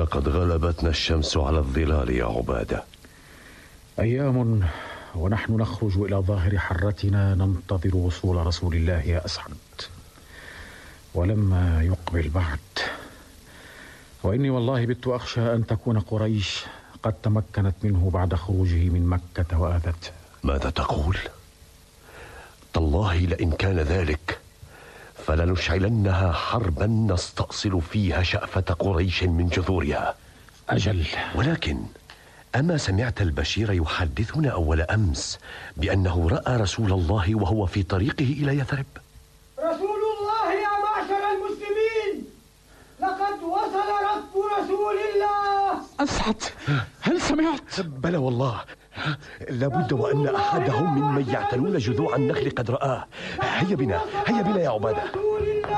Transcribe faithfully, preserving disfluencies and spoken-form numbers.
لقد غلبتنا الشمس على الظلال يا عبادة. أيام ونحن نخرج إلى ظاهر حرتنا ننتظر وصول رسول الله يا أسعد، ولما يقبل بعد. وإني والله بت أخشى أن تكون قريش قد تمكنت منه بعد خروجه من مكة وآذته. ماذا تقول؟ تالله لئن كان ذلك فلنشعلنها حربا نستأصل فيها شأفة قريش من جذورها. أجل. ولكن أما سمعت البشير يحدثنا أول أمس بأنه رأى رسول الله وهو في طريقه إلى يثرب؟ رسول الله يا معشر المسلمين، لقد وصل ركب رسول الله. أسعد، هل سمعت؟ بلى والله، لابد وأن أحدهم ممن يعتلون جذوع النخل قد رآه. هيا بنا هيا بنا يا عبادة.